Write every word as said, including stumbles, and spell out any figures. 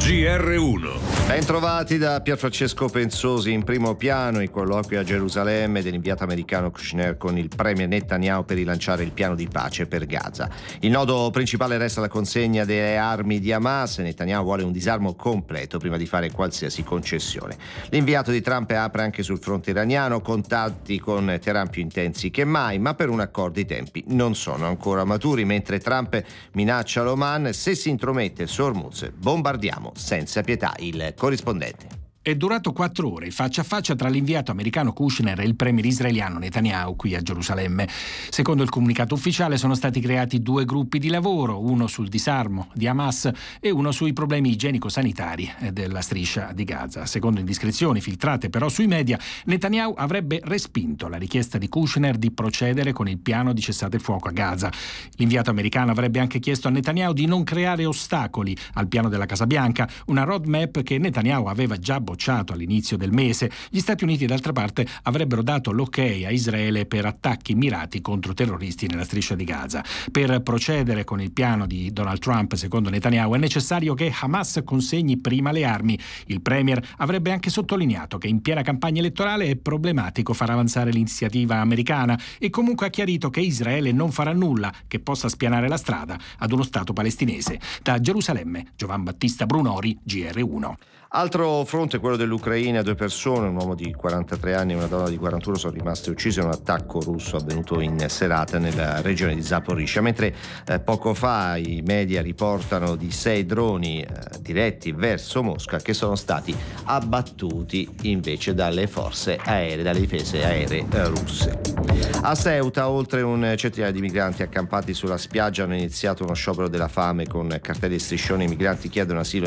G R uno. Ben trovati da Pierfrancesco Pensosi. In primo piano i colloqui a Gerusalemme dell'inviato americano Kushner con il premier Netanyahu per rilanciare il piano di pace per Gaza. Il nodo principale resta la consegna delle armi di Hamas. Netanyahu vuole un disarmo completo prima di fare qualsiasi concessione. L'inviato di Trump apre anche sul fronte iraniano, contatti con Teheran più intensi che mai, ma per un accordo i tempi non sono ancora maturi, mentre Trump minaccia l'Oman: se si intromette Hormuz bombardiamo senza pietà. Il corrispondente. È durato quattro ore il faccia a faccia tra l'inviato americano Kushner e il premier israeliano Netanyahu qui a Gerusalemme. Secondo il comunicato ufficiale sono stati creati due gruppi di lavoro, uno sul disarmo di Hamas e uno sui problemi igienico-sanitari della striscia di Gaza. Secondo indiscrezioni filtrate però sui media, Netanyahu avrebbe respinto la richiesta di Kushner di procedere con il piano di cessate il fuoco a Gaza. L'inviato americano avrebbe anche chiesto a Netanyahu di non creare ostacoli al piano della Casa Bianca, una roadmap che Netanyahu aveva già bocciato all'inizio del mese. Gli Stati Uniti, d'altra parte, avrebbero dato l'ok a Israele per attacchi mirati contro terroristi nella striscia di Gaza. Per procedere con il piano di Donald Trump, secondo Netanyahu, è necessario che Hamas consegni prima le armi. Il premier avrebbe anche sottolineato che in piena campagna elettorale è problematico far avanzare l'iniziativa americana e comunque ha chiarito che Israele non farà nulla che possa spianare la strada ad uno Stato palestinese. Da Gerusalemme, Giovan Battista Brunori, G R uno. Altro fronte, quello dell'Ucraina. Due persone, un uomo di quarantatré anni e una donna di quarantuno, sono rimaste uccise in un attacco russo avvenuto in serata nella regione di Zaporizhzhia, mentre eh, poco fa i media riportano di sei droni eh, diretti verso Mosca che sono stati abbattuti invece dalle forze aeree, dalle difese aeree eh, russe. A Ceuta, oltre un centinaio di migranti accampati sulla spiaggia hanno iniziato uno sciopero della fame con cartelli e striscioni. I migranti chiedono asilo